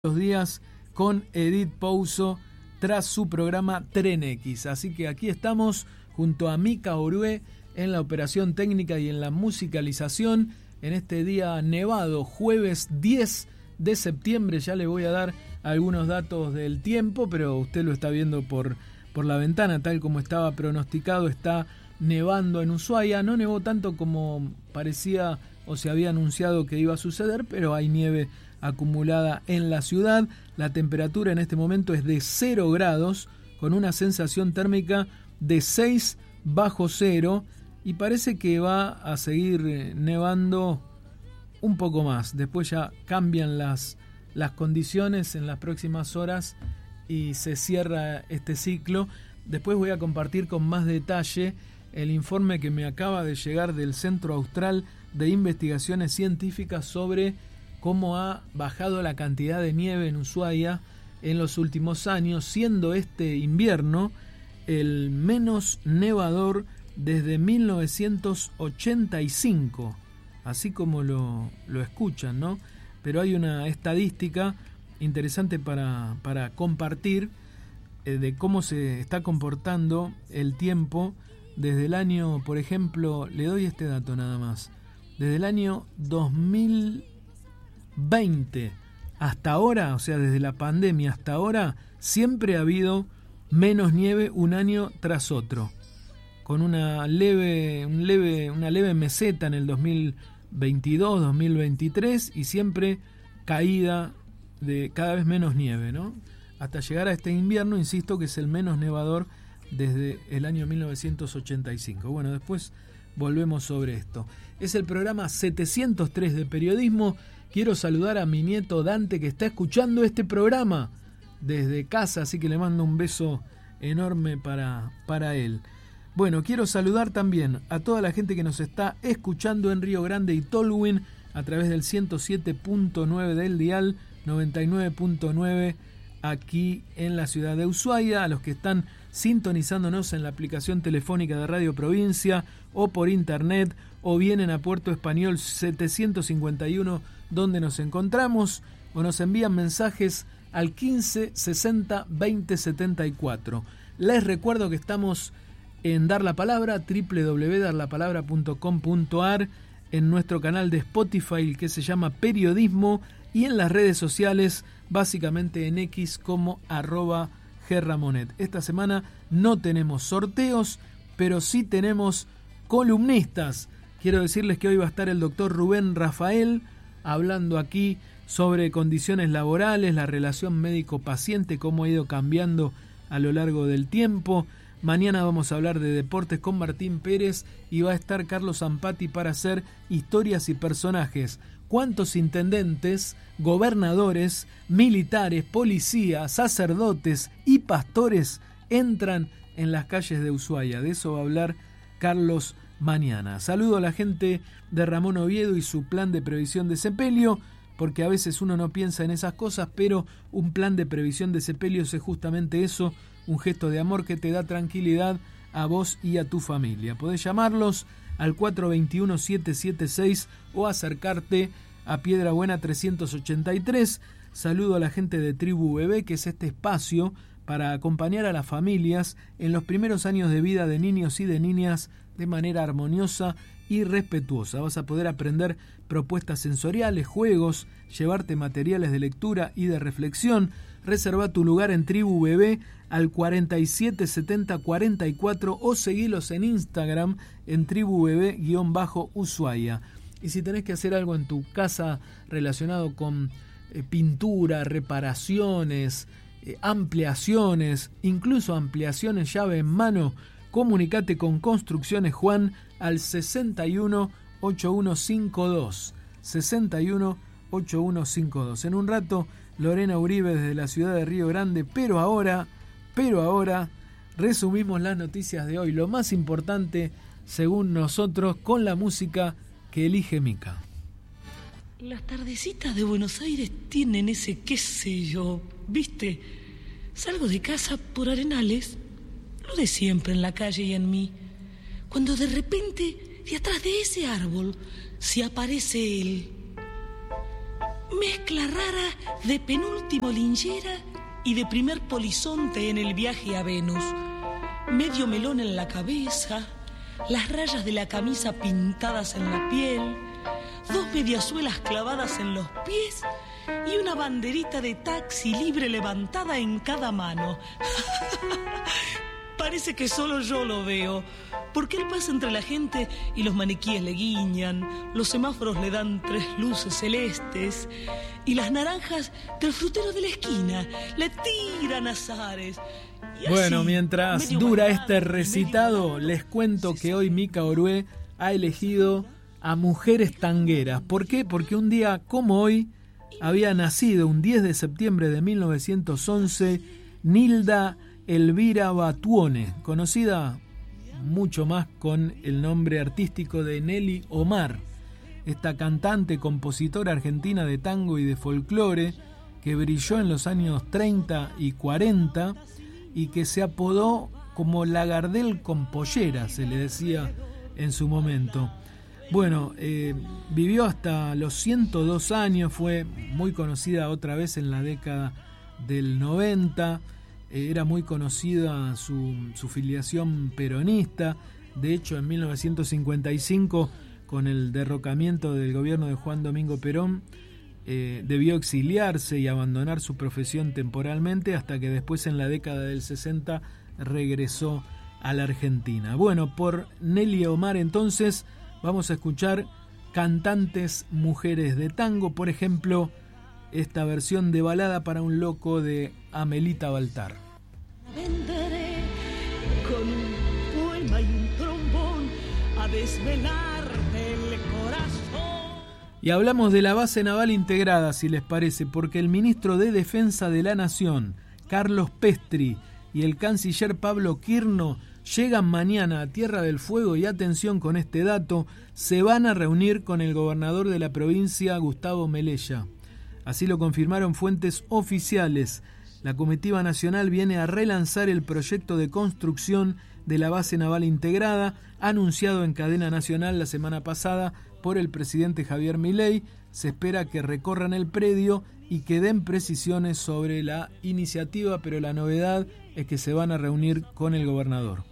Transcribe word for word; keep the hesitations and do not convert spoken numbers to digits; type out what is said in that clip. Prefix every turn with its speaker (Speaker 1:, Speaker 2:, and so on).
Speaker 1: Los días con Edith Pouso tras su programa Tren X. Así que aquí estamos junto a Mica Orué en la operación técnica y en la musicalización en este día nevado, jueves diez de septiembre. Ya le voy a dar algunos datos del tiempo, pero usted lo está viendo por, por la ventana, tal como estaba pronosticado. Está nevando en Ushuaia. No nevó tanto como parecía o se había anunciado que iba a suceder, pero hay nieve acumulada en la ciudad. La temperatura en este momento es de cero grados, con una sensación térmica de seis bajo cero, y parece que va a seguir nevando un poco más. Después ya cambian las, las condiciones en las próximas horas y se cierra este ciclo. Después voy a compartir con más detalle el informe que me acaba de llegar del Centro Austral de Investigaciones Científicas sobre cómo ha bajado la cantidad de nieve en Ushuaia en los últimos años, siendo este invierno el menos nevador desde mil novecientos ochenta y cinco, así como lo, lo escuchan, ¿no? Pero hay una estadística interesante para, para compartir eh, de cómo se está comportando el tiempo desde el año, por ejemplo, le doy este dato nada más, desde el año dos mil veinte hasta ahora, o sea, desde la pandemia hasta ahora, siempre ha habido menos nieve un año tras otro, con una leve, un leve, una leve meseta en el dos mil veintidós, dos mil veintitrés, y siempre caída de cada vez menos nieve, ¿no? Hasta llegar a este invierno, insisto, que es el menos nevador desde el año mil novecientos ochenta y cinco. Bueno, después volvemos sobre esto. Es el programa setecientos tres de Periodismo. Quiero saludar a mi nieto Dante, que está escuchando este programa desde casa, así que le mando un beso enorme para, para él. Bueno, quiero saludar también a toda la gente que nos está escuchando en Río Grande y Tolwyn a través del ciento siete punto nueve del dial, noventa y nueve punto nueve aquí en la ciudad de Ushuaia, a los que están sintonizándonos en la aplicación telefónica de Radio Provincia o por internet, o vienen a Puerto Español setecientos cincuenta y uno, donde nos encontramos, o nos envían mensajes al quince sesenta veinte setenta y cuatro. Les recuerdo que estamos en Dar la Palabra, doble u doble u doble u punto dar la palabra punto com punto a r, en nuestro canal de Spotify que se llama Periodismo, y en las redes sociales, básicamente en X como arroba Gerramonet. Esta semana no tenemos sorteos, pero sí tenemos columnistas. Quiero decirles que hoy va a estar el doctor Rubén Rafael hablando aquí sobre condiciones laborales, la relación médico-paciente, cómo ha ido cambiando a lo largo del tiempo. Mañana vamos a hablar de deportes con Martín Pérez y va a estar Carlos Zampati para hacer historias y personajes. ¿Cuántos intendentes, gobernadores, militares, policías, sacerdotes y pastores entran en las calles de Ushuaia? De eso va a hablar Carlos mañana. Saludo a la gente de Ramón Oviedo y su plan de previsión de sepelio, porque a veces uno no piensa en esas cosas, pero un plan de previsión de sepelio es justamente eso, un gesto de amor que te da tranquilidad a vos y a tu familia. Podés llamarlos al cuatro dos uno siete siete seis o acercarte a Piedra Buena trescientos ochenta y tres. Saludo a la gente de Tribu Bebé, que es este espacio para acompañar a las familias en los primeros años de vida de niños y de niñas de manera armoniosa y respetuosa. Vas a poder aprender propuestas sensoriales, juegos, llevarte materiales de lectura y de reflexión. Reserva tu lugar en Tribu Bebé al cuarenta y siete setenta cuarenta y cuatro o seguilos en Instagram en Tribu Bebé-Ushuaia. Y si tenés que hacer algo en tu casa relacionado con eh, pintura, reparaciones, eh, ampliaciones, incluso ampliaciones llave en mano, comunicate con Construcciones Juan al sesenta y uno ochenta y uno cincuenta y dos. sesenta y uno ochenta y uno cincuenta y dos. En un rato, Lorena Uribe desde la ciudad de Río Grande, pero ahora, pero ahora, resumimos las noticias de hoy, lo más importante, según nosotros, con la música que elige Mica.
Speaker 2: Las tardecitas de Buenos Aires tienen ese qué sé yo, ¿viste? Salgo de casa por Arenales, lo de siempre en la calle y en mí, cuando de repente, de atrás de ese árbol, se aparece él. Mezcla rara de penúltimo linchera y de primer polizonte en el viaje a Venus. Medio melón en la cabeza, las rayas de la camisa pintadas en la piel, dos mediasuelas clavadas en los pies y una banderita de taxi libre levantada en cada mano. Parece que solo yo lo veo, porque él pasa entre la gente y los maniquíes le guiñan, los semáforos le dan tres luces celestes y las naranjas del frutero de la esquina le tiran azares.
Speaker 1: Bueno,
Speaker 2: así,
Speaker 1: mientras dura este recitado, les cuento que hoy Mica Orué ha elegido a mujeres tangueras. ¿Por qué? Porque un día como hoy había nacido, un diez de septiembre de mil novecientos once, Nilda Elvira Batuone, conocida mucho más con el nombre artístico de Nelly Omar, esta cantante, compositora argentina de tango y de folclore que brilló en los años treinta y cuarenta y que se apodó como la Gardel con pollera, se le decía en su momento. Bueno, eh, vivió hasta los ciento dos años, fue muy conocida otra vez en la década del noventa, eh, era muy conocida su, su filiación peronista. De hecho, en mil novecientos cincuenta y cinco, con el derrocamiento del gobierno de Juan Domingo Perón, eh, debió exiliarse y abandonar su profesión temporalmente, hasta que después, en la década del sesenta, regresó a la Argentina. Bueno, por Nelly Omar entonces vamos a escuchar cantantes mujeres de tango, por ejemplo, esta versión de Balada para un loco de Amelita Baltar.
Speaker 2: Vendré con un poema y un trombón a desvelarte el corazón.
Speaker 1: Y hablamos de la base naval integrada, si les parece, porque el ministro de Defensa de la Nación, Carlos Pestri, y el canciller Pablo Quirno llegan mañana a Tierra del Fuego y, atención con este dato, se van a reunir con el gobernador de la provincia, Gustavo Melella. Así lo confirmaron fuentes oficiales. La comitiva nacional viene a relanzar el proyecto de construcción de la base naval integrada, anunciado en cadena nacional la semana pasada por el presidente Javier Milei. Se espera que recorran el predio y que den precisiones sobre la iniciativa, pero la novedad es que se van a reunir con el gobernador.